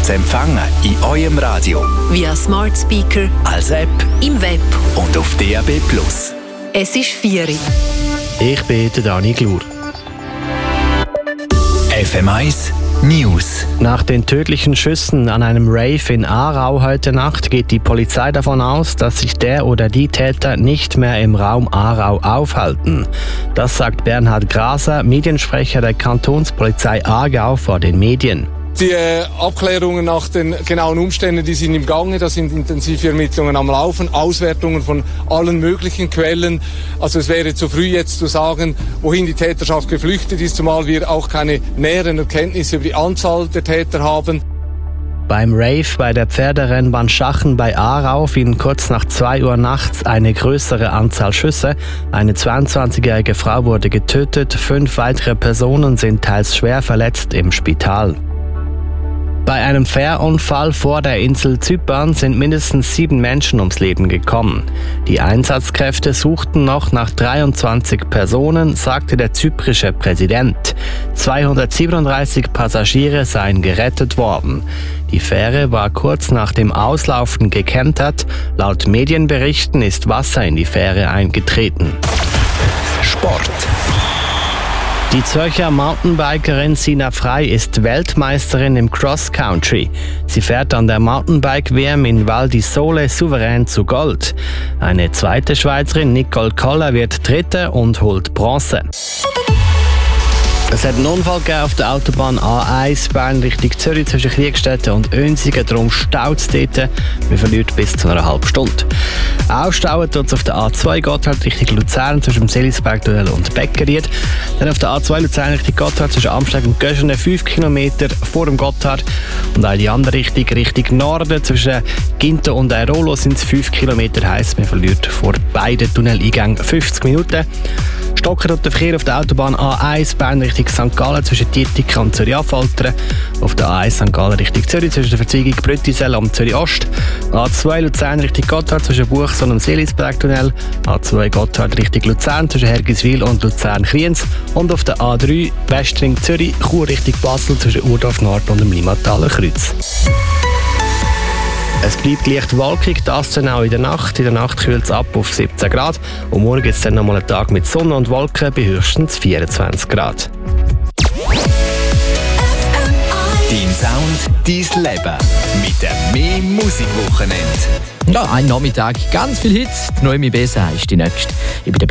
zu empfangen in eurem Radio, via Smart Speaker, als App im Web und auf DAB+. Es ist 4 Uhr. Ich bin der Dani Glur. FM1 News. Nach den tödlichen Schüssen an einem Rave in Aarau heute Nacht geht die Polizei davon aus, dass sich der oder die Täter nicht mehr im Raum Aarau aufhalten. Das sagt Bernhard Graser, Mediensprecher der Kantonspolizei Aargau, vor den Medien. Die Abklärungen nach den genauen Umständen, die sind im Gange, da sind intensive Ermittlungen am Laufen, Auswertungen von allen möglichen Quellen. Also es wäre zu früh jetzt zu sagen, wohin die Täterschaft geflüchtet ist, zumal wir auch keine näheren Erkenntnisse über die Anzahl der Täter haben. Beim Rave bei der Pferderennbahn Schachen bei Aarau fielen kurz nach 2 Uhr nachts eine größere Anzahl Schüsse. Eine 22-jährige Frau wurde getötet, 5 weitere Personen sind teils schwer verletzt im Spital. Bei einem Fährunfall vor der Insel Zypern sind mindestens 7 Menschen ums Leben gekommen. Die Einsatzkräfte suchten noch nach 23 Personen, sagte der zyprische Präsident. 237 Passagiere seien gerettet worden. Die Fähre war kurz nach dem Auslaufen gekentert. Laut Medienberichten ist Wasser in die Fähre eingetreten. Sport. Die Zürcher Mountainbikerin Sina Frey ist Weltmeisterin im Cross-Country. Sie fährt an der Mountainbike-WM in Val di Sole souverän zu Gold. Eine zweite Schweizerin, Nicole Koller, wird Dritte und holt Bronze. Es hat einen Unfall gegeben auf der Autobahn A1 Bern Richtung Zürich zwischen Kriegstätten und Önsigen. Darum staut es dort. Man verliert bis zu einer halben Stunde. Auch stauen tut es auf der A2 Gotthard Richtung Luzern zwischen dem Selisbergtunnel und Beckeried. Dann auf der A2 Luzern Richtung Gotthard zwischen Amsterdam und Göschene 5 Kilometer vor dem Gotthard. Und auch die andere Richtung Norden zwischen Ginto und Airolo sind es 5 Kilometer, heisst man verliert vor beiden Tunneleingängen 50 Minuten. Stocker tut der Verkehr auf der Autobahn A1 Bern Richtung St. Gallen zwischen Dietika und Zürich-Affoltern. Auf der A1 St. Gallen Richtung Zürich zwischen der Verzweigung Brüttisell und Zürich-Ost. A2 Luzern Richtung Gotthard zwischen Buchs und dem Selisbergtunnel. A2 Gotthard Richtung Luzern zwischen Hergiswil und Luzern-Kriens. Und auf der A3 Westring Zürich, Chur Richtung Basel zwischen Urdorf Nord und dem Limmataler Kreuz. Es bleibt leicht wolkig, das dann auch in der Nacht. In der Nacht kühlt es ab auf 17 Grad. Und morgen ist es dann nochmal ein Tag mit Sonne und Wolken bei höchstens 24 Grad. Dein Sound, dein Leben. Mit dem «Mehr Musikwochenende». Ja, ein Nachmittag, ganz viel Hits. Die Noemi Besa ist die nächste. Ich bin der